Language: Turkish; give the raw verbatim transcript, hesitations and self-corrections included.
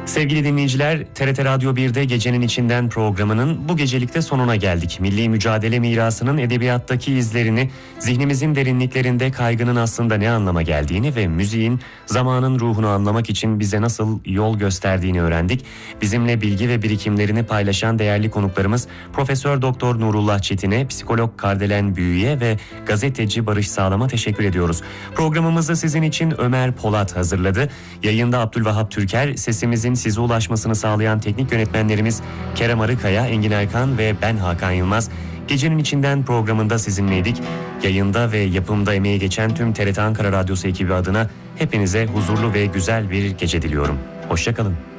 Sevgili dinleyiciler, T R T Radyo bir'de Gecenin İçinden programının bu gecelikte sonuna geldik. Milli mücadele mirasının edebiyattaki izlerini, zihnimizin derinliklerinde kaygının aslında ne anlama geldiğini ve müziğin zamanın ruhunu anlamak için bize nasıl yol gösterdiğini öğrendik. Bizimle bilgi ve birikimlerini paylaşan değerli konuklarımız Profesör Doktor Nurullah Çetin'e, psikolog Kardelen Büyü'ye ve gazeteci Barış Sağlam'a teşekkür ediyoruz. Programımızı sizin için Ömer Polat hazırladı. Yayında Abdülvahap Türker, sesimizin size ulaşmasını sağlayan teknik yönetmenlerimiz Kerem Arıkaya, Engin Erkan ve ben Hakan Yılmaz. Gecenin İçinden programında sizinleydik. Yayında ve yapımda emeği geçen tüm T R T Ankara Radyosu ekibi adına hepinize huzurlu ve güzel bir gece diliyorum. Hoşça kalın.